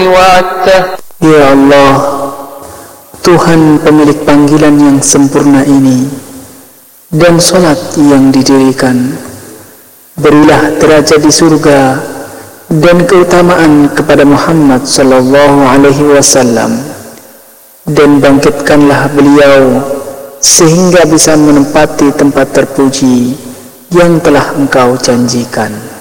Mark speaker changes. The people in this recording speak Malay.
Speaker 1: وعدته.
Speaker 2: Ya Allah, Tuhan pemilik panggilan yang sempurna ini dan salat yang didirikan, berilah derajat di surga dan keutamaan kepada Muhammad sallallahu alaihi wasallam, dan bangkitkanlah beliau sehingga bisa menempati tempat terpuji yang telah Engkau janjikan.